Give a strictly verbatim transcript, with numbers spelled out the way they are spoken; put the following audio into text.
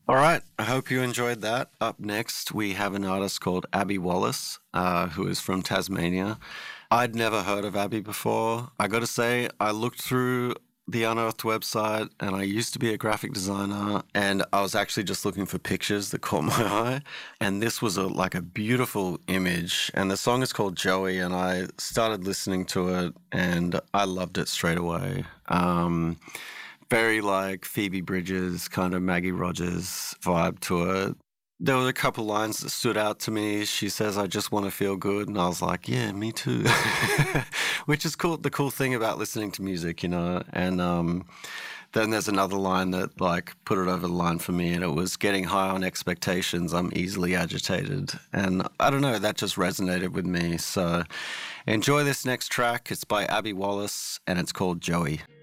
All right, I hope you enjoyed that. Up next, we have an artist called Abby Wallace, uh, who is from Tasmania. I'd never heard of Abby before. I got to say, I looked through the Unearthed website, and I used to be a graphic designer, and I was actually just looking for pictures that caught my eye, and this was a like a beautiful image, and the song is called Joey, and I started listening to it, and I loved it straight away. Um, very like Phoebe Bridges, kind of Maggie Rogers vibe to it. There were a couple lines that stood out to me. She says, "I just want to feel good." And I was like, yeah, me too. Which is cool. The cool thing about listening to music, you know. And um, then there's another line that like put it over the line for me. And it was, "Getting high on expectations, I'm easily agitated." And I don't know, that just resonated with me. So enjoy this next track. It's by Abby Wallace and it's called Joey.